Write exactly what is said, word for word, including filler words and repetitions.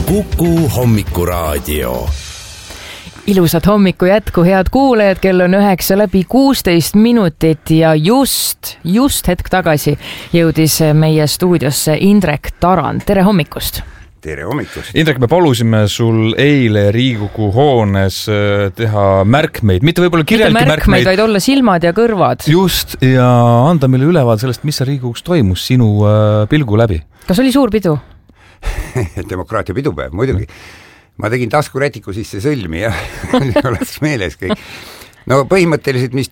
Kuku hommikuraadio. Ilusat hommiku jätku, head kuulajad, kell on üheksa läbi kuusteist minutit ja just, just hetk tagasi jõudis meie stuudiosse Indrek Tarand. Tere hommikust! Tere hommikust! Indrek, me palusime sul eile Riigikogu hoones teha märkmeid, mitte võib-olla kirjalikke märkmeid, märkmeid, vaid olla silmad ja kõrvad. Just, ja anda meile ülevaade sellest, mis Riigikogus toimus sinu pilgu läbi. Kas oli suur pidu? Demokraatia pidupäev, muidugi. Ma tegin taskurätiku sisse sõlmi ja oleks meeles kõik. No põhimõtteliselt, mis